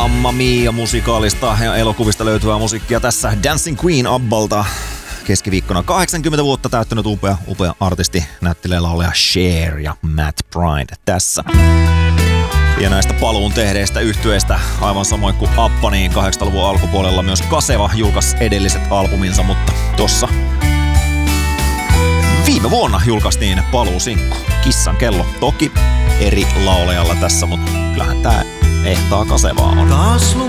Mamma Mia -musikaalista ja elokuvista löytyvää musiikkia tässä Dancing Queen Abbalta. Keskiviikkona 80 vuotta täyttänyt upea artisti, näyttelee laulaja Cher ja Matt Pride tässä. Ja näistä paluun tehdeistä yhtyeistä, aivan samoin kuin Abba, niin 80-luvun alkupuolella myös Kaseva julkaisi edelliset albuminsa, mutta tossa viime vuonna julkaistiin paluusinkku Kissan kello. Toki eri laulajalla tässä, mutta kyllähän tää ehtaa Kasevaa on. Taas